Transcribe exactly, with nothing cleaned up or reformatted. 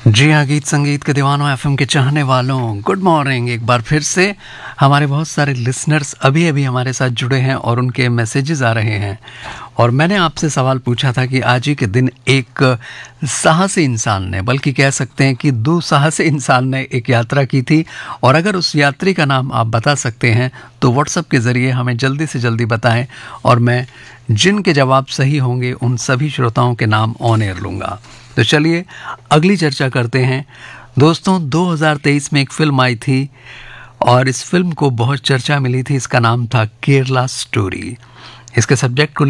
जी हाँ, गीत संगीत के दीवानों, एफएम के चाहने वालों, गुड मॉर्निंग। एक बार फिर से हमारे बहुत सारे लिसनर्स अभी-अभी हमारे साथ जुड़े हैं और उनके मैसेजेस आ रहे हैं। और मैंने आपसे सवाल पूछा था कि आज ही के दिन एक साहसी इंसान ने, बल्कि कह सकते हैं कि दुस्साहसी इंसान ने एक यात्रा की थी, और अगर उस यात्री का नाम आप बता सकते हैं तो व्हाट्सएप के ज़रिए हमें जल्दी से जल्दी बताएं, और मैं जिनके जवाब सही होंगे उन सभी श्रोताओं के नाम ऑन एयर लूँगा। तो चलिए अगली चर्चा करते हैं। दोस्तों, दो हज़ार तेईस में एक फ़िल्म आई थी और इस फ़िल्म को बहुत चर्चा मिली थी। इसका नाम था केरला स्टोरी। इसके सब्जेक्ट को